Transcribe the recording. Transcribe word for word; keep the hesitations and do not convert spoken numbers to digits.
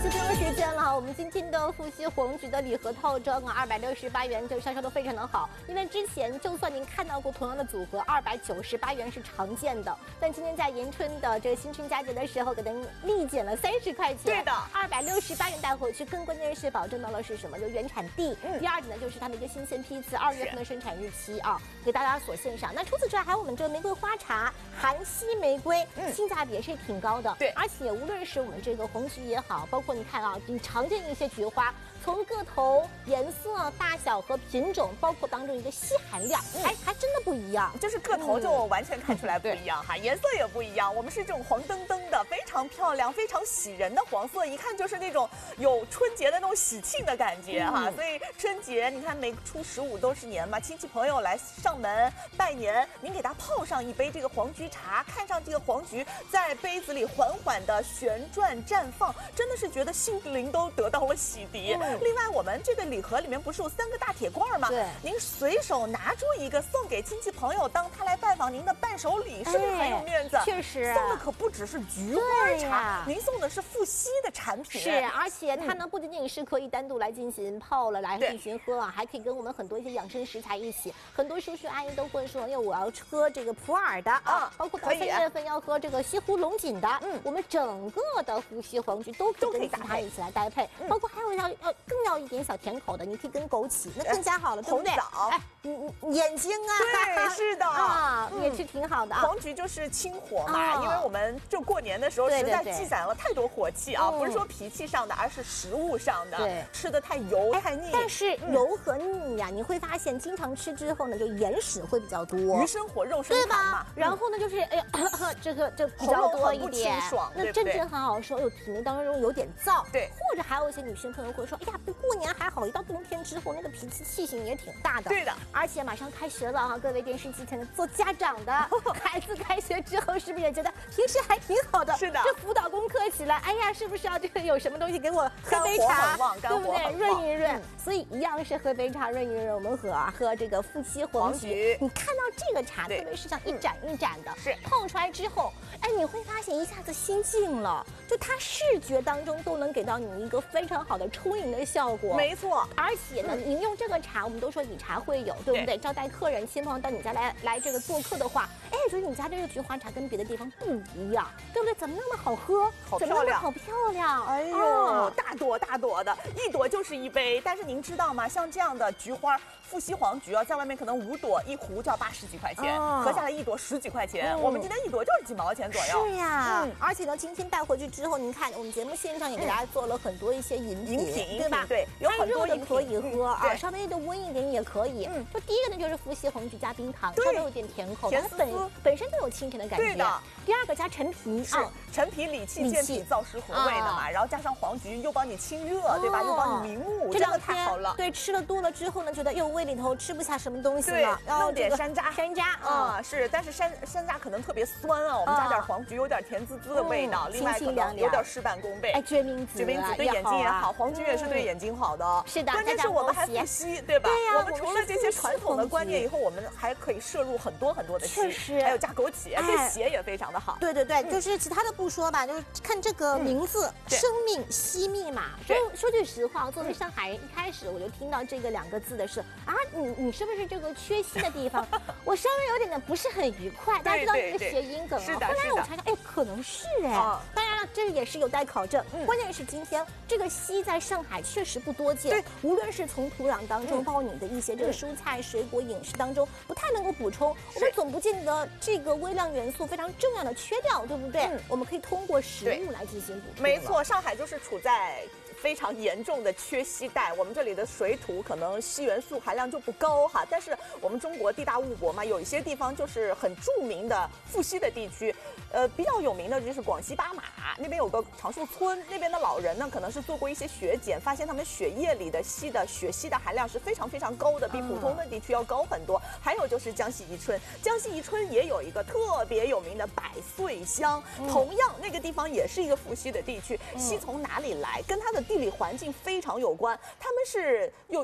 四这个时间了，我们今天的富硒黄菊的礼盒套装啊，二百六十八元就销售的非常的好。因为之前就算您看到过同样的组合，二百九十八元是常见的，但今天在迎春的这个新春佳节的时候，给您立减了三十块钱。 对的， 二百六十八元带回去，更关键是保证到了是什么？就原产地。嗯、第二点呢，就是它的一个新鲜批次，二月份的生产日期啊，给大家所献上。那除此之外，还有我们这个玫瑰花茶、韩系玫瑰，嗯，性价比也是挺高的。 对， 而且无论是我们这个红菊也好，包括你看啊，你常见的一些菊花，从个头、颜色、大小和品种，包括当中一个硒含量，嗯、还还真的不一样。 就是个头就完全看出来不一样、嗯、哈，颜色也不一样。我们是这种黄澄澄的，非常漂亮、非常喜人的黄色，一看就是那种有春节的那种喜庆的感觉、嗯、哈。所以春节你看每初十五都是年嘛，亲戚朋友来上门拜年，您给他泡上一杯这个黄菊茶，看上这个黄菊在杯子里缓缓的旋转绽放，真的是觉得心灵都得到了洗涤。嗯、另外，我们这个礼盒里面不是有三个大铁罐吗？ 对， 您随手拿出一个送给亲戚朋友，当他来拜访您的伴手礼，是不是很有面子？ 哎、确实， 送的可不只是菊花茶，您送的是富硒的产品。 是，而且它呢、嗯、不仅仅是可以单独来进行泡了，来进行喝啊，还可以跟我们很多一些养生食材一起。很多叔叔阿姨都会说，因为我要喝这个普洱的啊，包括到三月份要喝这个西湖龙井的，嗯，我们整个的富硒黄菊都可以跟其他一起来搭配，嗯、包括还有要要更要一点小甜口的，你可以跟枸杞，那更加好了，对不对？ 枣， 哎，你你眼睛啊， 对，是的啊，也是挺好的啊。 黄菊就是清火嘛，因为我们就过年的时候实在积攒了太多火气啊，不是说脾气上的，而是食物上的，对，吃的太油太腻。 但是油和腻呀，你会发现经常吃之后呢，就眼屎会比较多， 鱼生火肉生痰嘛。 然后呢，就是哎呀，这个这比较多一点，那真正很好受，哎呦，体内当中有点燥。 对， 或者还有一些女性朋友会说，哎呀，不过年还好，一到冬天之后，那个脾气气性也挺大的。 对的， 而且马上开学了哈，各位电视机前的做家长的，孩子开学之后是不是也觉得平时还挺好的？ 是的， 这辅导功课起来，哎呀，是不是要这个有什么东西给我喝杯茶，对不对？润一润。所以一样是喝杯茶润一润。我们喝啊，喝这个富硒黄菊。你看到这个茶，特别是像一盏一盏的，是泡出来之后，哎，你会发现一下子心静了，就它视觉当中都能给到你一个非常好的充盈的效果。 没错， 而且呢，您用这个茶，我们都说以茶会友，对不对？招待客人、亲朋友到你家来来这个做客的话，哎，觉得你家这个菊花茶跟别的地方不一样，对不对？怎么那么好喝？ 好漂亮， 好漂亮！ 哎呦，哦、大朵大朵的，一朵就是一杯。但是您知道吗？像这样的菊花，富硒黄菊啊，在外面可能五朵一壶就要八十几块钱，哦、合下来一朵十几块钱。嗯、我们今天一朵就是几毛钱左右。 是呀，嗯，而且呢，今天带回去之后，您看我们节目现场也给大家做了很多一些饮品， 饮品对吧？ 对，有很多的可以喝啊，稍微的温一点也可以。嗯，就第一个呢就是富硒黄菊加冰糖，稍微有点甜口，它本本身就有清甜的感觉。 对的。 第二个加陈皮， 是陈皮理气健脾燥湿和胃的嘛，然后加上黄菊又帮你清热，对吧？又帮你明目，这个太好了。 对，吃了多了之后呢，觉得又胃里头吃不下什么东西了， 然后弄点山楂， 山楂啊是，但是山山楂可能特别酸啊，我们加点黄菊有点甜滋滋的味道，另外可能有点事半功倍。 哎，决明子， 决明子对眼睛也好，黄菊也是对眼睛好的。 是的， 关键是我们还富硒，对吧？ 对呀， 我们除了这些传统的观念以后，我们还可以摄入很多很多的硒，还有加枸杞，对血也非常的好。 对对对，就是其他的不说吧，就是看这个名字“生命硒密码”。说说句实话，作为上海人，一开始我就听到这个两个字的是啊，你你是不是这个缺硒的地方？我稍微有点的不是很愉快。大家知道这个谐音梗啊？后来我查查，哎，可能是哎。当然了，这也是有待考证。关键是今天这个硒在上海确实不多见，无论是从土壤当中，包括你的一些这个蔬菜、水果、饮食当中，不太能够补充。我们总不见得这个微量元素非常重要的缺掉，对不对？嗯、我们可以通过食物来进行补充。 没错，上海就是处在非常严重的缺硒带，我们这里的水土可能硒元素含量就不高哈。但是我们中国地大物博嘛，有一些地方就是很著名的富硒的地区，呃，比较有名的就是广西巴马那边有个长树村，那边的老人呢可能是做过一些血检，发现他们血液里的硒的血硒的含量是非常非常高的，比普通的地区要高很多。还有就是江西宜春，江西宜春也有一个特别有名的百岁香，同样那个地方也是一个富硒的地区。硒从哪里来，跟它的地理环境非常有关，他们是有